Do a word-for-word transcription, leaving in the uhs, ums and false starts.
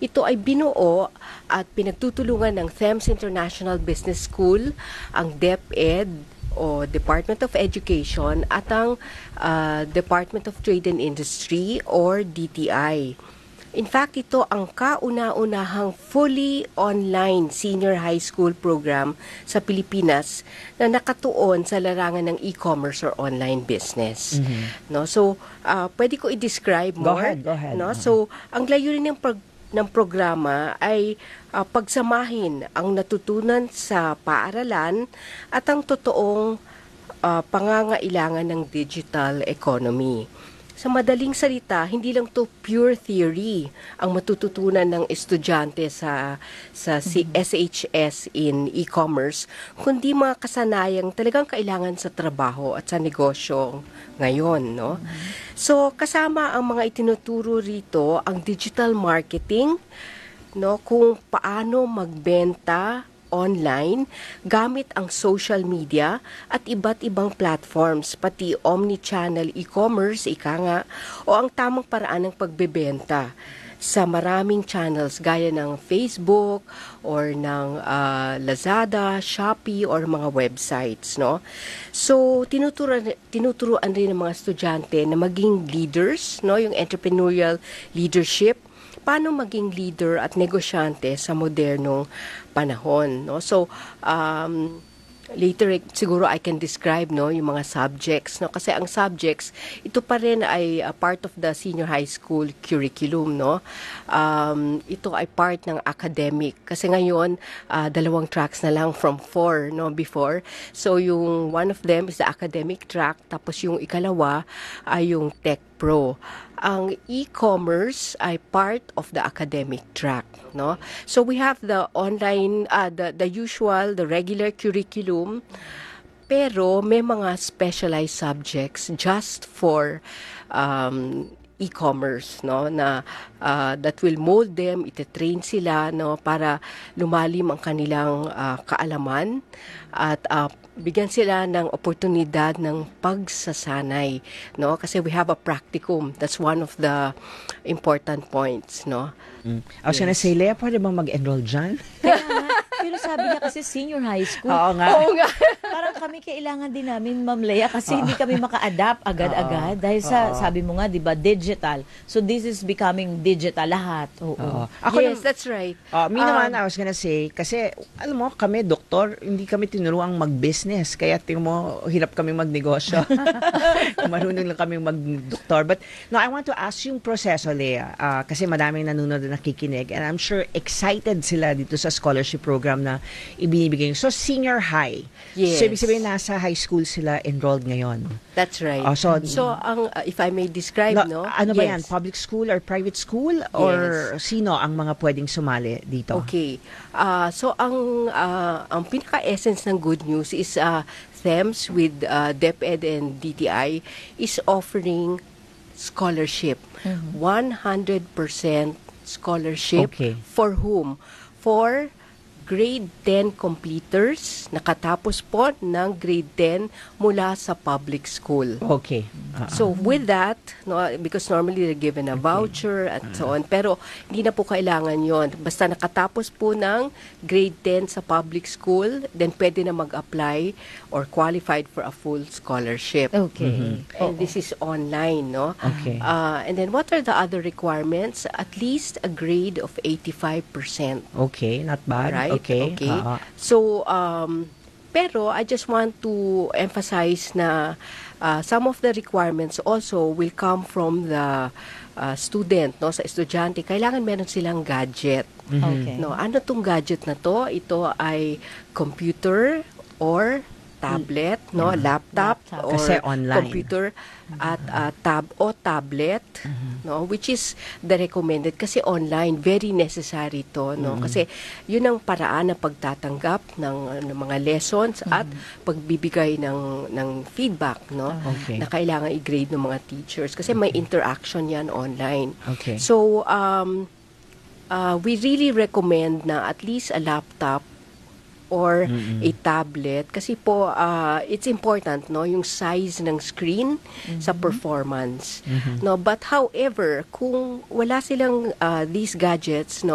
Ito ay binuo at pinagtutulungan ng THEMS International Business School, ang DepEd o Department of Education at ang uh, Department of Trade and Industry or D T I. In fact, ito ang kauna-unahang fully online senior high school program sa Pilipinas na nakatuon sa larangan ng e-commerce or online business. Mm-hmm. No, so uh, pwede ko i-describe more. Go ahead, go ahead. No, so ang layunin ng pag ng programa ay uh, pagsamahin ang natutunan sa paaralan at ang totoong uh, pangangailangan ng digital economy. Sa madaling salita, hindi lang to pure theory ang matututunan ng estudyante sa sa S H S in e-commerce, kundi mga kasanayang talagang kailangan sa trabaho at sa negosyo ngayon, no? So, kasama ang mga itinuturo rito ang digital marketing, no, kung paano magbenta online gamit ang social media at iba't ibang platforms, pati omni-channel e-commerce, ika nga, o ang tamang paraan ng pagbebenta sa maraming channels gaya ng Facebook or ng uh, Lazada, Shopee or mga websites, no? So tinuturuan tinuturuan rin ng mga estudyante na maging leaders, no, yung entrepreneurial leadership, paano maging leader at negosyante sa modernong panahon, no? So um later siguro I can describe, no, yung mga subjects, no, kasi ang subjects ito pa rin ay uh, part of the senior high school curriculum, no. Um, ito ay part ng academic kasi ngayon uh, dalawang tracks na lang from four, no, before. So yung one of them is the academic track, tapos yung ikalawa ay yung Tech Pro. Ang e-commerce ay part of the academic track, no? So we have the online, uh, the, the usual, the regular curriculum, pero may mga specialized subjects just for um, e-commerce, no, na uh, that will mold them, ite-train sila, no, para lumalim ang kanilang uh, kaalaman at uh, bigyan sila ng oportunidad ng pagsasanay, no, kasi we have a practicum. That's one of the important points, no. Mm. I was yes. gonna say, Lea, pwede bang mag-enroll dyan? Kaya nga, pero sabi niya kasi senior high school. Oo nga. Oo nga. Parang kami kailangan din namin, Ma'am Lea, kasi uh, hindi kami maka-adapt agad-agad. Dahil sa, uh, sabi mo nga, di ba, digital. So this is becoming digital lahat. Oo. Uh, Ako yes, na, that's right. Uh, me um, naman, I was gonna say, kasi, alam mo, kami, doktor, hindi kami tinuruang mag-business. Kaya, tingnan mo, hirap kami magnegosyo. Marunong lang kami mag-doktor. But, no, I want to ask yung proseso, Lea. Uh, kasi madaming nanonood na nakikinig. And I'm sure excited sila dito sa scholarship program na ibinibigay. So, senior high. Yes. So, ibig sabihin, nasa high school sila enrolled ngayon. That's right. Uh, so, so ang, uh, if I may describe, no? no ano ba yes. yan? Public school or private school? Or yes. sino ang mga pwedeng sumali dito? Okay. Uh, so, ang uh, ang pinaka-essence ng good news is uh, THEMS with uh, DepEd and D T I is offering scholarship. Mm-hmm. one hundred percent scholarship. Okay. For whom? For grade ten completers, nakatapos po ng grade ten mula sa public school. Okay. Uh-huh. So with that, no, because normally they're given a voucher at uh-huh. so on, pero hindi na po kailangan yon. Basta nakatapos po ng grade ten sa public school, then pwede na mag-apply or qualified for a full scholarship. Okay. Mm-hmm. And this is online, no? Okay. Uh, and then what are the other requirements? At least a grade of eighty-five percent. Okay, not bad. Right? Okay. Okay. Uh-huh. So, um, pero I just want to emphasize na uh, some of the requirements also will come from the uh, student, no, sa estudyante. Kailangan meron silang gadget. Mm-hmm. Okay. No, ano tong gadget na to? Ito ay computer or tablet, no, Mm-hmm. laptop, Laptop. or Kasi online. computer at uh, tab o tablet, mm-hmm. no, which is the recommended kasi online very necessary to, no, mm-hmm. kasi yun ang paraan ng pagtatanggap ng, ng mga lessons mm-hmm. at pagbibigay ng ng feedback, no, okay. na kailangan i-grade ng mga teachers kasi may interaction yan online. Okay. So um uh, we really recommend na at least a laptop or mm-hmm. a tablet kasi po uh, it's important, no, yung size ng screen mm-hmm. sa performance, mm-hmm. no, but however kung wala silang uh, these gadgets, no,